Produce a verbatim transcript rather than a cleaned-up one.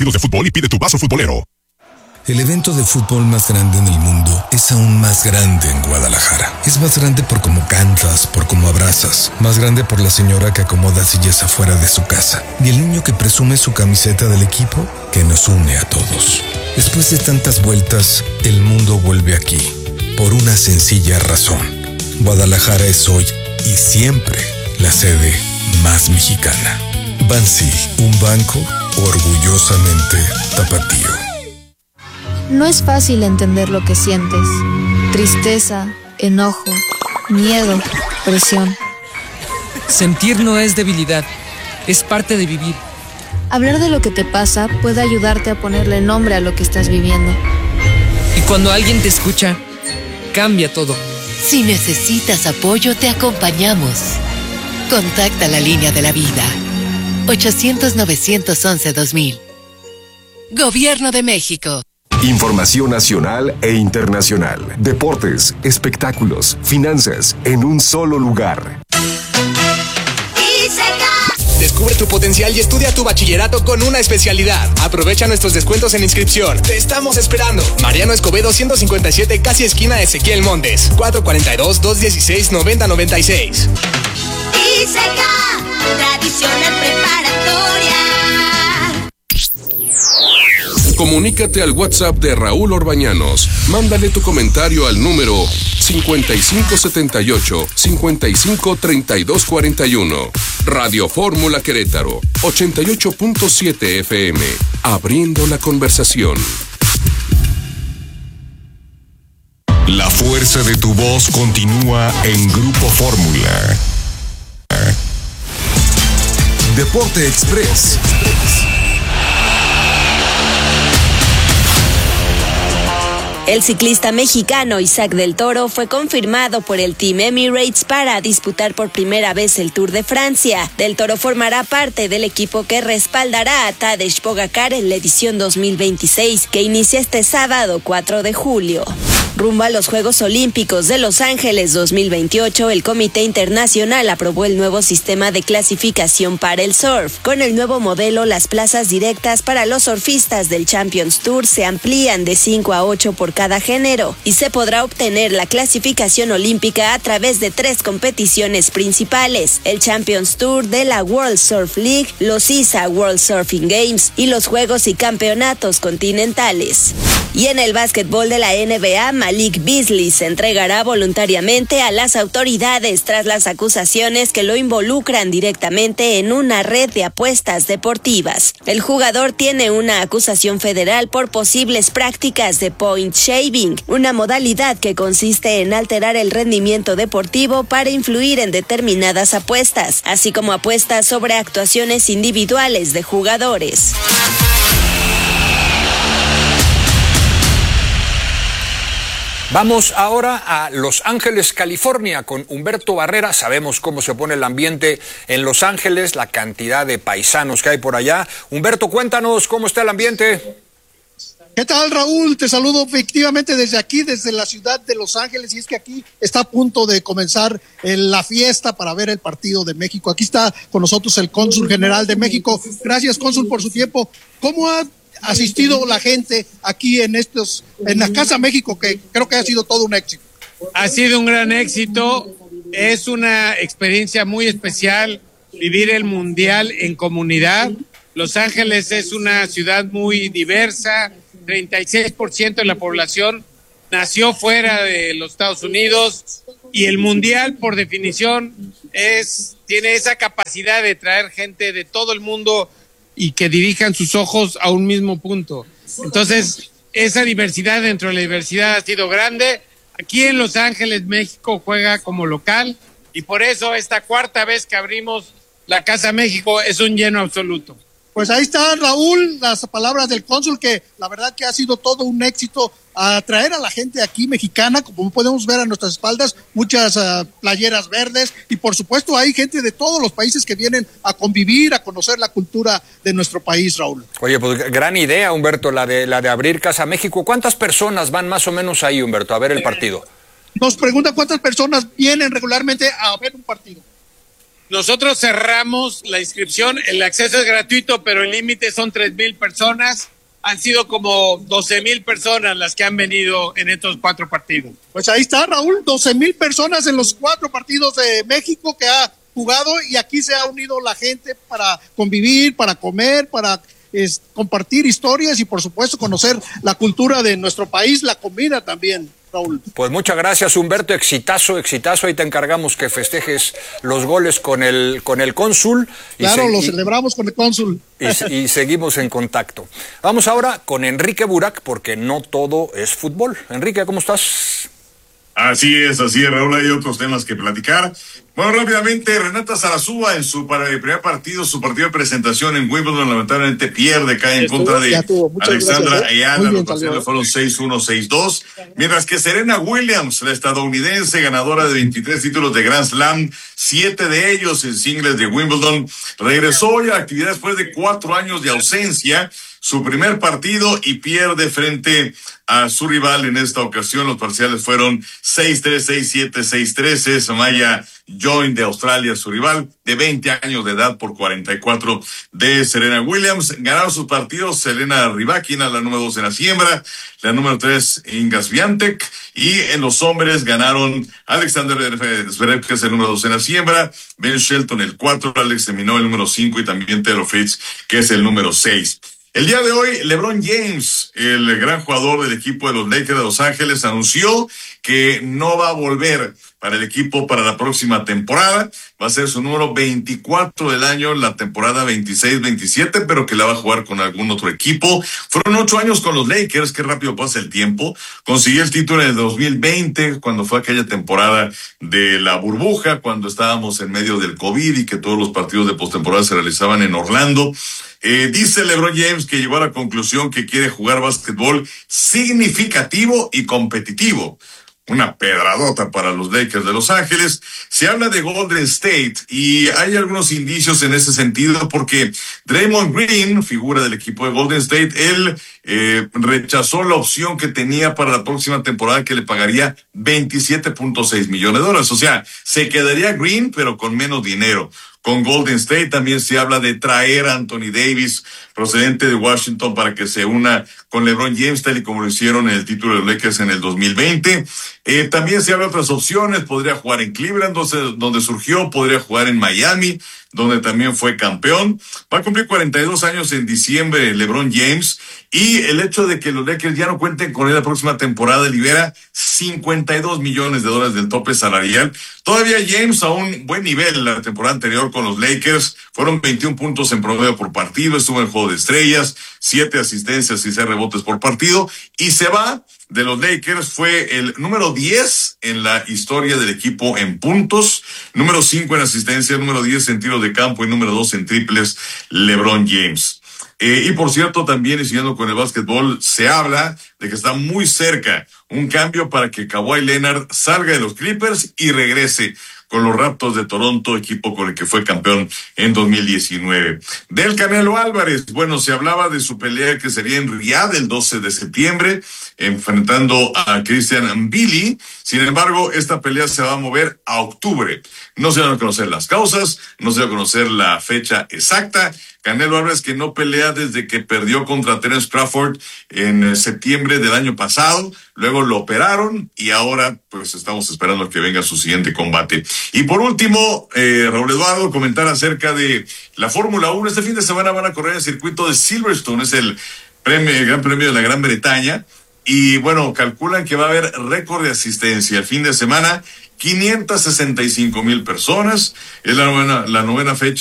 partidos de fútbol y pide tu vaso futbolero. El evento de fútbol más grande en el mundo es aún más grande en Guadalajara. Es más grande por cómo cantas, por cómo abrazas. Más grande por la señora que acomoda sillas afuera de su casa. Y el niño que presume su camiseta del equipo que nos une a todos. Después de tantas vueltas, el mundo vuelve aquí. Por una sencilla razón. Guadalajara es hoy y siempre la sede más mexicana. Bansi, un banco orgullosamente tapatío. No es fácil entender lo que sientes. Tristeza, enojo, miedo, presión. Sentir no es debilidad, es parte de vivir. Hablar de lo que te pasa puede ayudarte a ponerle nombre a lo que estás viviendo. Y cuando alguien te escucha, cambia todo. Si necesitas apoyo, te acompañamos. Contacta la línea de la vida. ochocientos, novecientos once, dos mil. Gobierno de México. Información nacional e internacional. Deportes, espectáculos, finanzas, en un solo lugar. Descubre tu potencial y estudia tu bachillerato con una especialidad. Aprovecha nuestros descuentos en inscripción. Te estamos esperando. Mariano Escobedo ciento cincuenta y siete, casi esquina Ezequiel Montes. cuatro cuatro dos, dos uno seis, nueve cero nueve seis. ISECA, tradicional preparatoria. Comunícate al WhatsApp de Raúl Orbañanos. Mándale tu comentario al número cincuenta y cinco setenta y ocho, cincuenta y cinco treinta y dos cuarenta y uno. Radio Fórmula Querétaro, ochenta y ocho punto siete F M. Abriendo la conversación. La fuerza de tu voz continúa en Grupo Fórmula. Deporte Express. El ciclista mexicano Isaac del Toro fue confirmado por el Team Emirates para disputar por primera vez el Tour de Francia. Del Toro formará parte del equipo que respaldará a Tadej Pogacar en la edición dos mil veintiséis, que inicia este sábado cuatro de julio. Rumbo a los Juegos Olímpicos de Los Ángeles dos mil veintiocho, el Comité Internacional aprobó el nuevo sistema de clasificación para el surf. Con el nuevo modelo, las plazas directas para los surfistas del Champions Tour se amplían de cinco a ocho por cada género y se podrá obtener la clasificación olímpica a través de tres competiciones principales: el Champions Tour de la World Surf League, los I S A World Surfing Games y los Juegos y Campeonatos Continentales. Y en el básquetbol de la N B A, Malik Beasley se entregará voluntariamente a las autoridades tras las acusaciones que lo involucran directamente en una red de apuestas deportivas. El jugador tiene una acusación federal por posibles prácticas de point shaving, una modalidad que consiste en alterar el rendimiento deportivo para influir en determinadas apuestas, así como apuestas sobre actuaciones individuales de jugadores. Vamos ahora a Los Ángeles, California, con Humberto Barrera. Sabemos cómo se pone el ambiente en Los Ángeles, la cantidad de paisanos que hay por allá. Humberto, cuéntanos cómo está el ambiente. ¿Qué tal, Raúl? Te saludo efectivamente desde aquí, desde la ciudad de Los Ángeles, y es que aquí está a punto de comenzar la fiesta para ver el partido de México. Aquí está con nosotros el cónsul general de México. Gracias, cónsul, por su tiempo. ¿Cómo ha asistido la gente aquí en estos, en la Casa México, que creo que ha sido todo un éxito? Ha sido un gran éxito, es una experiencia muy especial vivir el Mundial en comunidad. Los Ángeles es una ciudad muy diversa, treinta y seis por ciento de la población nació fuera de los Estados Unidos, y el Mundial, por definición, es tiene esa capacidad de traer gente de todo el mundo y que dirijan sus ojos a un mismo punto. Entonces, esa diversidad dentro de la diversidad ha sido grande. Aquí en Los Ángeles, México juega como local, y por eso esta cuarta vez que abrimos la Casa México es un lleno absoluto. Pues ahí está, Raúl, las palabras del cónsul, que la verdad que ha sido todo un éxito atraer a la gente aquí mexicana, como podemos ver a nuestras espaldas, muchas uh, playeras verdes, y por supuesto hay gente de todos los países que vienen a convivir, a conocer la cultura de nuestro país, Raúl. Oye, pues gran idea, Humberto, la de, la de abrir Casa México. ¿Cuántas personas van más o menos ahí, Humberto, a ver el partido? Nos preguntan cuántas personas vienen regularmente a ver un partido. Nosotros cerramos la inscripción, el acceso es gratuito, pero el límite son tres mil personas. Han sido como doce mil personas las que han venido en estos cuatro partidos. Pues ahí está, Raúl, doce mil personas en los cuatro partidos de México que ha jugado, y aquí se ha unido la gente para convivir, para comer, para es, compartir historias y por supuesto conocer la cultura de nuestro país, la comida también, Raúl. Pues muchas gracias, Humberto, exitazo, exitazo, ahí te encargamos que festejes los goles con el, con el cónsul. Claro, y lo y, celebramos con el cónsul. Y, y seguimos en contacto. Vamos ahora con Enrique Burak, porque no todo es fútbol. Enrique, ¿cómo estás? Así es, así es, Raúl, hay otros temas que platicar. Bueno, rápidamente, Renata Zarazúa en su para el primer partido, su partido de presentación en Wimbledon, lamentablemente pierde, cae en contra de Alexandra Ayala, los parciales fueron seis uno, seis dos, mientras que Serena Williams, la estadounidense ganadora de veintitrés títulos de Grand Slam, siete de ellos en singles de Wimbledon, regresó hoy a la actividad después de cuatro años de ausencia, su primer partido, y pierde frente a su rival en esta ocasión. Los parciales fueron seis tres, seis siete, seis trece. Samaya Join de Australia, su rival de veinte años de edad, por cuarenta y cuatro de Serena Williams. Ganaron sus partidos Selena Rybakina, la número dos en la siembra, la número tres Iga Swiatek, y en los hombres ganaron Alexander Zverev, que es el número dos en la siembra, Ben Shelton el cuatro, Alex de Minaur el número cinco y también Taylor Fritz, que es el número seis. El día de hoy, LeBron James, el gran jugador del equipo de los Lakers de Los Ángeles, anunció que no va a volver para el equipo para la próxima temporada. Va a ser su número veinticuatro del año, la temporada veintiséis veintisiete, pero que la va a jugar con algún otro equipo. Fueron ocho años con los Lakers, qué rápido pasa el tiempo. Consiguió el título en el dos mil veinte, cuando fue aquella temporada de la burbuja, cuando estábamos en medio del COVID y que todos los partidos de postemporada se realizaban en Orlando. Eh, dice LeBron James que llegó a la conclusión que quiere jugar básquetbol significativo y competitivo. Una pedradota para los Lakers de Los Ángeles. Se habla de Golden State y hay algunos indicios en ese sentido porque Draymond Green, figura del equipo de Golden State, él eh, rechazó la opción que tenía para la próxima temporada, que le pagaría veintisiete punto seis millones de dólares. O sea, se quedaría Green, pero con menos dinero. Con Golden State también se habla de traer a Anthony Davis, procedente de Washington, para que se una con LeBron James, tal y como lo hicieron en el título de los Lakers en el dos mil veinte. Eh, también se habla de otras opciones. Podría jugar en Cleveland, donde, donde surgió, podría jugar en Miami, donde también fue campeón. Va a cumplir cuarenta y dos años en diciembre LeBron James, y el hecho de que los Lakers ya no cuenten con él la próxima temporada libera cincuenta y dos millones de dólares del tope salarial. Todavía James a un buen nivel la temporada anterior con los Lakers, fueron veintiún puntos en promedio por partido, estuvo en el juego de estrellas, siete asistencias y seis rebotes por partido, y se va de los Lakers, fue el número diez en la historia del equipo en puntos, número cinco en asistencia, número diez en tiros de campo y número dos en triples, LeBron James. Eh, y por cierto, también, y siguiendo con el básquetbol, se habla de que está muy cerca un cambio para que Kawhi Leonard salga de los Clippers y regrese con los Raptors de Toronto, equipo con el que fue campeón en dos mil diecinueve. Del Canelo Álvarez, bueno, se hablaba de su pelea que sería en Riyadh el doce de septiembre, enfrentando a Christian Mbili. Sin embargo, esta pelea se va a mover a octubre. No se van a conocer las causas, no se va a conocer la fecha exacta. Canelo Álvarez, que no pelea desde que perdió contra Terence Crawford en septiembre del año pasado, luego lo operaron y ahora pues estamos esperando a que venga su siguiente combate. Y por último, eh, Raúl Eduardo, comentar acerca de la Fórmula uno. Este fin de semana van a correr el circuito de Silverstone, es el premio, el Gran Premio de la Gran Bretaña, y bueno, calculan que va a haber récord de asistencia el fin de semana, quinientas sesenta y cinco mil personas, es la novena, la novena fecha